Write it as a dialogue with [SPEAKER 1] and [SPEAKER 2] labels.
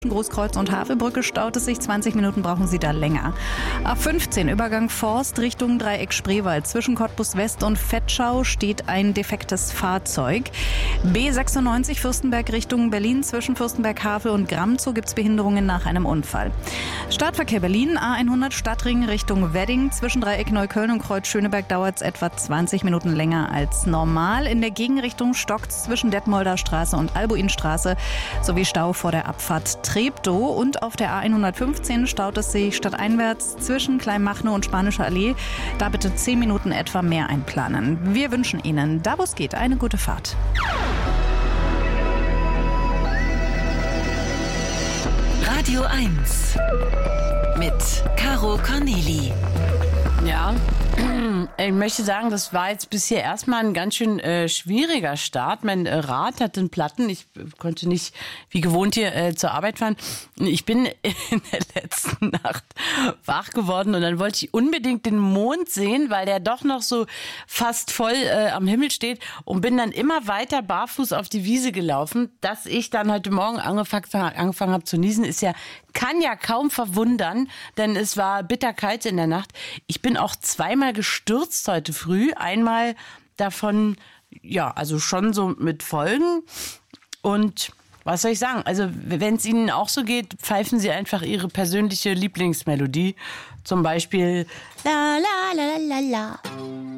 [SPEAKER 1] Großkreuz und Havelbrücke staut es sich, 20 Minuten brauchen Sie da länger. A15 Übergang Forst Richtung Dreieck Spreewald. Zwischen Cottbus West und Vetschau steht ein defektes Fahrzeug. B96 Fürstenberg Richtung Berlin. Zwischen Fürstenberg-Havel und Gramzow gibt es Behinderungen nach einem Unfall. Startverkehr Berlin, A100 Stadtring Richtung Wedding. Zwischen Dreieck Neukölln und Kreuz Schöneberg dauert es etwa 20 Minuten länger als normal. In der Gegenrichtung stockt es zwischen Detmolder Straße und Albuinstraße sowie Stau vor der Abfahrt Treptow, und auf der A115 staut es sich stadteinwärts zwischen Kleinmachnow und Spanische Allee. Da bitte 10 Minuten etwa mehr einplanen. Wir wünschen Ihnen, da wo es geht, eine gute Fahrt.
[SPEAKER 2] Radio 1 mit Caro Corneli.
[SPEAKER 3] Ja, ich möchte sagen, das war jetzt bisher erstmal ein ganz schön schwieriger Start. Mein Rad hatte einen Platten. Ich konnte nicht wie gewohnt hier zur Arbeit fahren. Ich bin in der letzten Nacht wach geworden und dann wollte ich unbedingt den Mond sehen, weil der doch noch so fast voll am Himmel steht, und bin dann immer weiter barfuß auf die Wiese gelaufen. Dass ich dann heute Morgen angefangen habe zu niesen, kann ja kaum verwundern, denn es war bitterkalt in der Nacht. Ich bin auch zweimal gestürzt heute früh. Einmal davon, ja, also schon so mit Folgen. Und was soll ich sagen? Also, wenn es Ihnen auch so geht, pfeifen Sie einfach Ihre persönliche Lieblingsmelodie. Zum Beispiel La La La La La La.